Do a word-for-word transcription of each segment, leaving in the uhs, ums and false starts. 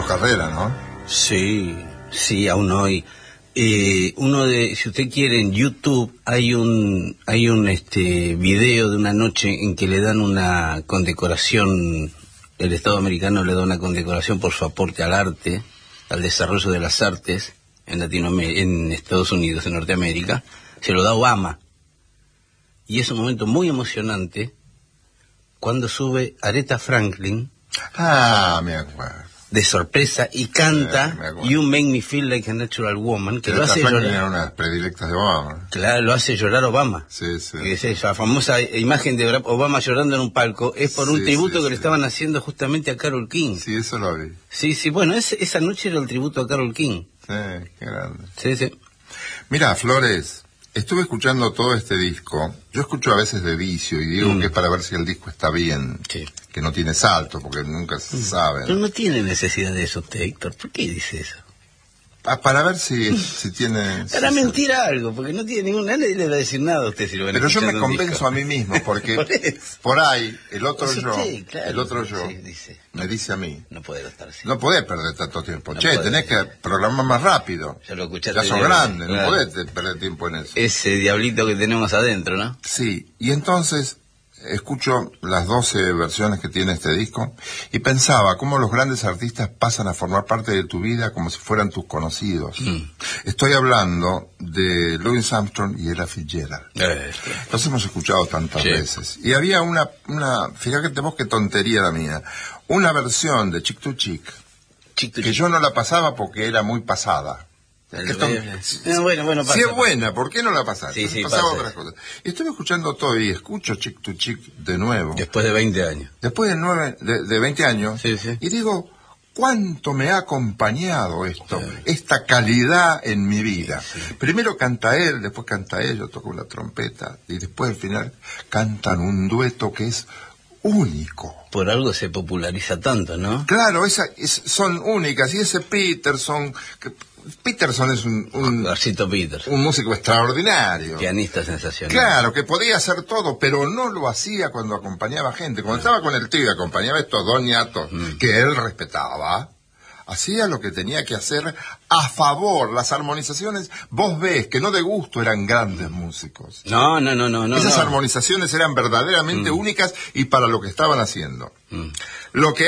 Carlos Carrera, ¿no? Sí, sí, aún hoy. Eh, uno de, si usted quiere, en YouTube hay un hay un este video de una noche en que le dan una condecoración, el Estado americano le da una condecoración por su aporte al arte, al desarrollo de las artes en Latinoamérica, en Estados Unidos, en Norteamérica. Se lo da Obama. Y es un momento muy emocionante cuando sube Aretha Franklin. Ah, me acuerdo. De sorpresa, y canta eh, You Make Me Feel Like a Natural Woman, que Aretha lo hace Franklin llorar. era una predilecta de Obama. Claro, lo hace llorar Obama. Sí, sí. Que es esa famosa imagen de Obama llorando en un palco, es por un Sí, tributo sí, que sí. le estaban haciendo justamente a Carole King. Sí, eso lo vi. Sí, sí, bueno, ese, esa noche era el tributo a Carole King. Sí, qué grande. Sí, sí. Mira, Flores, estuve escuchando todo este disco. Yo escucho a veces de vicio y digo Mm. que es para ver si el disco está bien. Sí. Que no tiene salto, porque nunca se sabe. Pero no tiene necesidad de eso usted, Héctor. ¿Por qué dice eso? Pa- para ver si, si tiene... Para si- mentir algo, porque no tiene ninguna... Nadie le va a decir nada a usted si lo van Pero yo me escuchando un convenzo disco. a mí mismo, porque Por eso. por ahí el otro Es yo, usted, claro, el otro yo, sí, dice. me dice a mí, No puede estar así. no podés perder tanto tiempo. No che, podés. tenés que programar más rápido. Ya lo escuchaste. Ya sos bien, grande, claro. no podés te- perder tiempo en eso. Ese diablito que tenemos adentro, ¿no? Sí, y entonces escucho las doce versiones que tiene este disco y pensaba cómo los grandes artistas pasan a formar parte de tu vida como si fueran tus conocidos. Mm. Estoy hablando de Louis Armstrong y Ella Fitzgerald. Eh, Los hemos escuchado tantas Sí. veces. Y había una, una, fíjate vos qué tontería la mía, una versión de Chick to Chick chico, que yo no la pasaba porque era muy pasada. El- Que esto- No, bueno, bueno, si pasa, es pasa. buena, ¿por qué no la pasás? Sí, sí, pasaba pasa. otras cosas. Y estuve escuchando todo y escucho Chick to Chick de nuevo. Después de veinte años. Después de, nueve, de, de veinte años. Sí, sí. Y digo, ¿cuánto me ha acompañado esto? Sí. Esta calidad en mi vida. Sí. Primero canta él, después canta ella, yo toco la trompeta. Y después al final cantan un dueto que es único. Por algo se populariza tanto, ¿no? Claro, esa, es- son únicas. Y ese Peterson... Que, Peterson es un, un, Garcito Peters, un músico extraordinario. pianista sensacional. Claro, que podía hacer todo, pero no lo hacía cuando acompañaba gente. Cuando estaba con el tío y acompañaba a estos dos ñatos Mm. que él respetaba, hacía lo que tenía que hacer a favor. Las armonizaciones, vos ves que no de gusto eran grandes músicos. No, no, no, no, no. Esas no. armonizaciones eran verdaderamente Mm. únicas y para lo que estaban haciendo. Mm. Lo que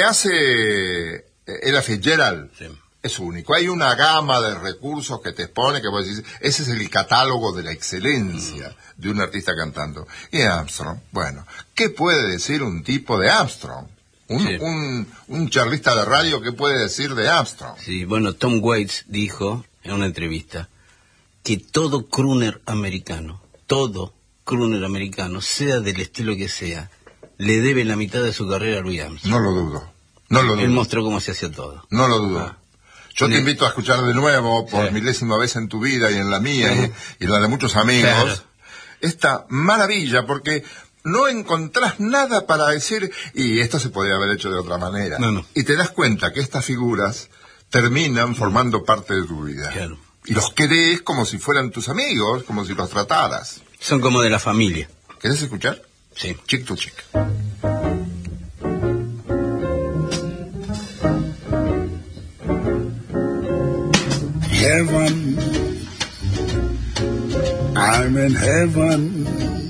hace Ella Fitzgerald Sí. es único. Hay una gama de recursos que te expone, que vos decís, ese es el catálogo de la excelencia Mm. de un artista cantando. Y Armstrong, bueno, ¿qué puede decir un tipo de Armstrong? Un, Sí. un, un charlista de radio, ¿qué puede decir de Armstrong? Sí, bueno, Tom Waits dijo en una entrevista que todo crooner americano, todo crooner americano, sea del estilo que sea, le debe la mitad de su carrera a Louis Armstrong. No lo dudo. No lo Él dudo. mostró cómo se hacía todo. No lo dudo. Ah. Yo te Sí. invito a escuchar de nuevo, por Sí. milésima vez en tu vida y en la mía Sí. y, y en la de muchos amigos, Claro. esta maravilla, porque no encontrás nada para decir, y esto se podría haber hecho de otra manera. No, no. Y te das cuenta que estas figuras terminan formando parte de tu vida. Claro. Y los querés como si fueran tus amigos, como si los trataras. Son como de la familia. ¿Querés escuchar? Sí. Chick to Chick. Heaven, I'm in heaven.